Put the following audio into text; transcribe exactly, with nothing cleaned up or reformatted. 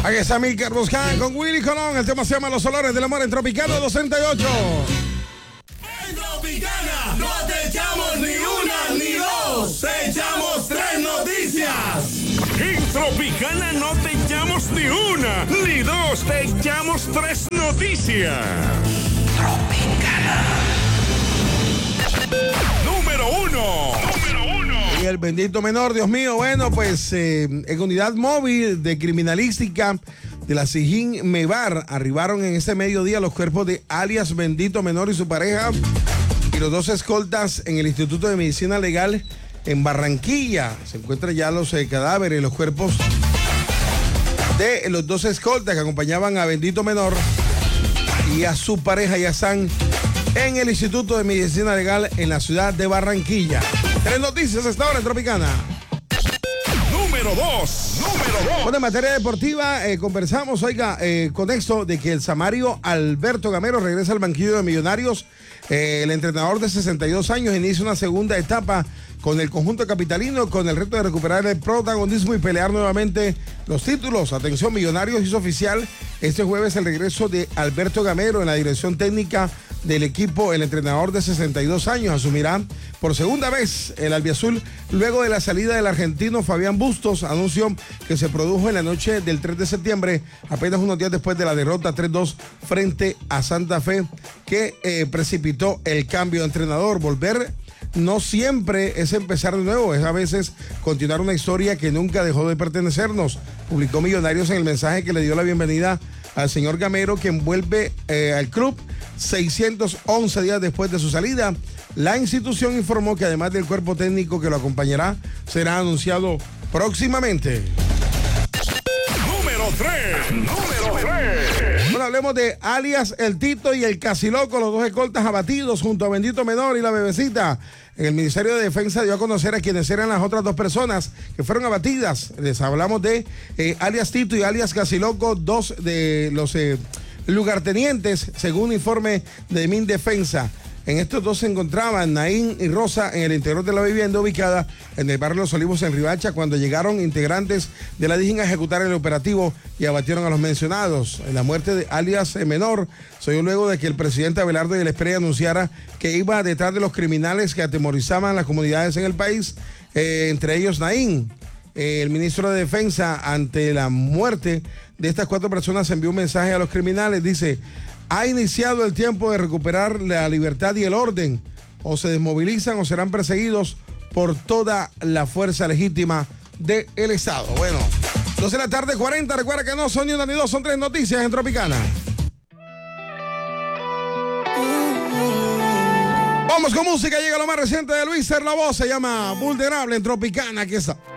Aquí está Milker Buscán con Willy Colón. El tema se llama Los Olores del Amor en Tropicana doscientos ocho. En Tropicana no te echamos ni una ni dos, te echamos tres noticias. En Tropicana no te echamos ni una ni dos, te echamos tres noticias. Tropicana. Número uno. Número uno. Y el bendito menor, Dios mío, bueno, pues eh, en unidad móvil de criminalística de la Sijín Mevar arribaron en este mediodía los cuerpos de alias Bendito Menor y su pareja y los dos escoltas en el Instituto de Medicina Legal en Barranquilla. Se encuentran ya los eh, cadáveres, los cuerpos de los dos escoltas que acompañaban a Bendito Menor y a su pareja Yazán en el Instituto de Medicina Legal en la ciudad de Barranquilla. Tres noticias hasta ahora en Tropicana. Número dos. Número dos. Bueno, en materia deportiva, eh, conversamos, oiga, eh, con esto de que el samario Alberto Gamero regresa al banquillo de Millonarios. Eh, el entrenador de sesenta y dos años inicia una segunda etapa con el conjunto capitalino con el reto de recuperar el protagonismo y pelear nuevamente los títulos. Atención, Millonarios hizo oficial este jueves el regreso de Alberto Gamero en la dirección técnica del equipo. El entrenador de sesenta y dos años asumirá por segunda vez el albiazul luego de la salida del argentino Fabián Bustos, anuncio que se produjo en la noche del tres de septiembre, apenas unos días después de la derrota tres dos frente a Santa Fe, que eh, precipitó el cambio de entrenador. Volver no siempre es empezar de nuevo, es a veces continuar una historia que nunca dejó de pertenecernos, publicó Millonarios en el mensaje que le dio la bienvenida al señor Gamero, quien vuelve eh, al club seiscientos once días después de su salida. La institución informó que además del cuerpo técnico que lo acompañará, será anunciado próximamente. Número tres. Número tres. Bueno, hablemos de alias El Tito y el Casiloco, los dos escoltas abatidos junto a Bendito Menor y la bebecita. En el Ministerio de Defensa dio a conocer a quienes eran las otras dos personas que fueron abatidas. Les hablamos de eh, alias Tito y alias Casiloco, dos de los eh, lugartenientes, según informe de Mindefensa. En estos dos se encontraban Naín y Rosa en el interior de la vivienda ubicada en el barrio Los Olivos en Riohacha cuando llegaron integrantes de la D I G I N a ejecutar el operativo y abatieron a los mencionados. En la muerte de alias Menor se dio luego de que el presidente Abelardo del Esprey anunciara que iba detrás de los criminales que atemorizaban las comunidades en el país, eh, entre ellos Naín. Eh, el ministro de Defensa, ante la muerte de estas cuatro personas, envió un mensaje a los criminales. Dice: ha iniciado el tiempo de recuperar la libertad y el orden. O se desmovilizan o serán perseguidos por toda la fuerza legítima del Estado. Bueno, dos de la tarde, cuarenta. Recuerda que no son ni una ni dos, son tres noticias en Tropicana. Vamos con música, llega lo más reciente de Luis Ser, la voz se llama Vulnerable en Tropicana. Aquí está.